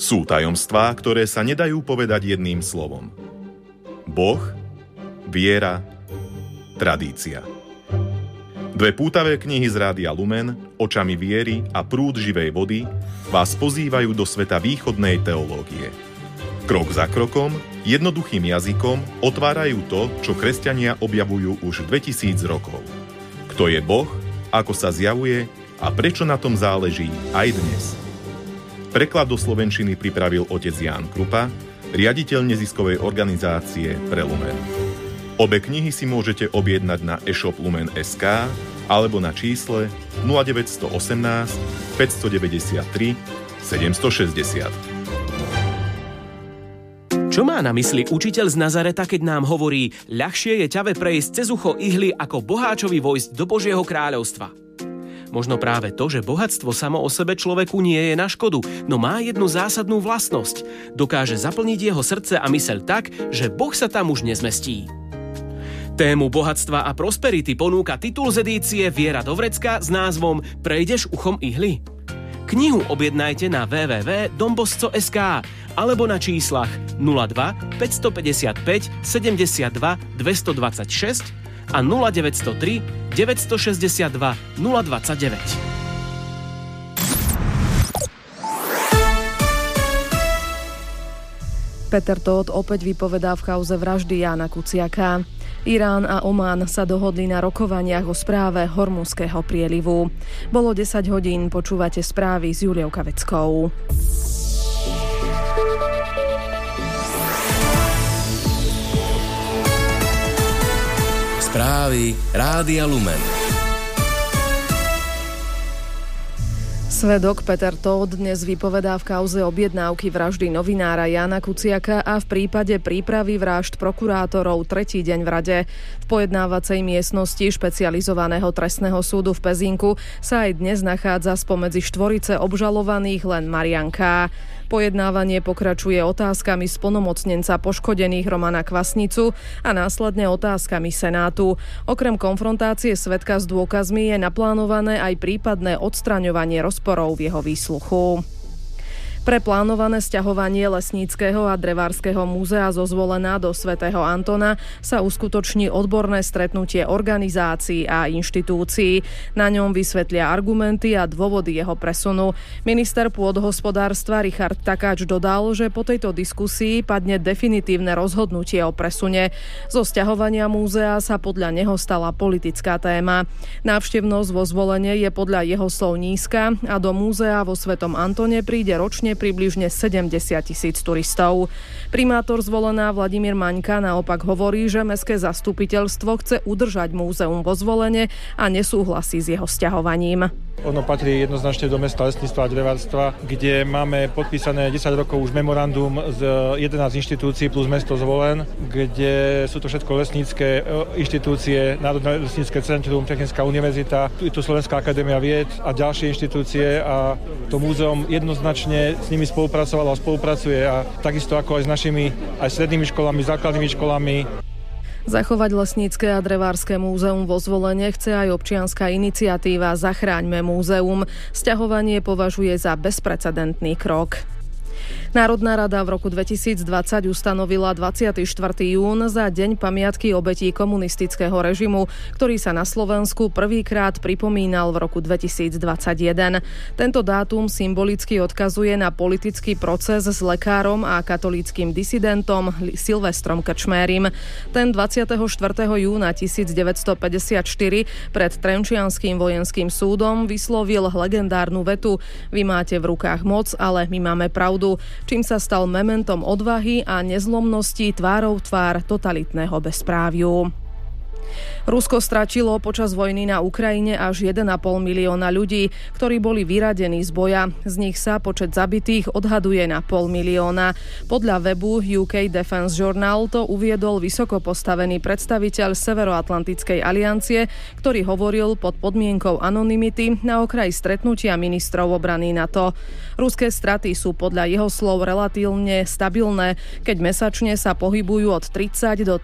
Sú tajomstvá, ktoré sa nedajú povedať jedným slovom. Boh, viera, tradícia. Dve pútavé knihy z Rádia Lumen, Očami viery a Prúd živej vody vás pozývajú do sveta východnej teológie. Krok za krokom, jednoduchým jazykom otvárajú to, čo kresťania objavujú už 2000 rokov. Kto je Boh, ako sa zjavuje a prečo na tom záleží aj dnes. Preklad do slovenčiny pripravil otec Ján Krupa, riaditeľ neziskovej organizácie Pre Lumen. Obe knihy si môžete objednať na e-shop Lumen.sk alebo na čísle 0918 593 760. Čo má na mysli učiteľ z Nazareta, keď nám hovorí: ľahšie je ťave prejsť cez ucho ihly, ako boháčovi vojsť do Božieho kráľovstva? Možno práve to, že bohatstvo samo o sebe človeku nie je na škodu, no má jednu zásadnú vlastnosť. Dokáže zaplniť jeho srdce a myseľ tak, že Boh sa tam už nezmestí. Tému bohatstva a prosperity ponúka titul z edície Viera do vrecka s názvom Prejdeš uchom ihly? Knihu objednajte na www.dombosco.sk alebo na číslach 02 555 72 226 a 0903 962 029. Peter Tóth opäť vypovedá v kauze vraždy Jána Kuciaka. Irán a Omán sa dohodli na rokovaniach o správe Hormuzského prielivu. Bolo 10 hodín, počúvate správy s Juliou Kaveckou. Správy Rádia Lumen. Svedok Peter Tóth dnes vypovedá v kauze objednávky vraždy novinára Jána Kuciaka a v prípade prípravy vražd prokurátorov tretí deň v rade. V pojednávacej miestnosti špecializovaného trestného súdu v Pezinku sa aj dnes nachádza spomedzi štvorice obžalovaných len Marian K. Pojednávanie pokračuje otázkami splnomocnenca poškodených Romana Kvasnicu a následne otázkami Senátu. Okrem konfrontácie svedka s dôkazmi je naplánované aj prípadné odstraňovanie rozporov v jeho výsluchu. Pre plánované sťahovanie Lesníckeho a Drevárskeho múzea zo Zvolená do svätého Antona sa uskutoční odborné stretnutie organizácií a inštitúcií. Na ňom vysvetlia argumenty a dôvody jeho presunu. Minister pôdohospodárstva Richard Takáč dodal, že po tejto diskusii padne definitívne rozhodnutie o presune. Zo sťahovania múzea sa podľa neho stala politická téma. Návštevnosť vo Zvolene je podľa jeho slov nízka a do múzea vo Svätom Antone príde ročne približne 70,000 turistov. Primátor Zvolená Vladimír Maňka naopak hovorí, že mestské zastupiteľstvo chce udržať múzeum vo Zvolene a nesúhlasí s jeho sťahovaním. Ono patrí jednoznačne do mesta lesníctva a drevárstva, kde máme podpísané 10 rokov už memorandum z 11 inštitúcií plus mesto Zvolen, kde sú to všetko lesnícke inštitúcie, Národné lesnícke centrum, Technická univerzita, je tu Slovenská akadémia vied a ďalšie inštitúcie a to múzeum jednoznačne s nimi spolupracovalo a spolupracuje a takisto ako aj s našimi aj strednými školami, základnými školami. Zachovať Lesnícke a Drevárske múzeum vo Zvolene chce aj občianska iniciatíva Zachráňme múzeum. Sťahovanie považuje za bezprecedentný krok. Národná rada v roku 2020 ustanovila 24. jún za Deň pamiatky obetí komunistického režimu, ktorý sa na Slovensku prvýkrát pripomínal v roku 2021. Tento dátum symbolicky odkazuje na politický proces s lekárom a katolíckym disidentom Silvestrom Krčmérim. Ten 24. júna 1954 pred Trenčianskym vojenským súdom vyslovil legendárnu vetu: Vy máte v rukách moc, ale my máme pravdu, čím sa stal mementom odvahy a nezlomnosti tvárou v tvár totalitného bezpráviu. Rusko stračilo počas vojny na Ukrajine až 1,5 milióna ľudí, ktorí boli vyradení z boja. Z nich sa počet zabitých odhaduje na 0,5 milióna. Podľa webu UK Defense Journal to uviedol vysoko postavený predstaviteľ Severoatlantickej aliancie, ktorý hovoril pod podmienkou anonymity na okraji stretnutia ministrov obrany NATO. Ruské straty sú podľa jeho slov relatívne stabilné, keď mesačne sa pohybujú od 30 do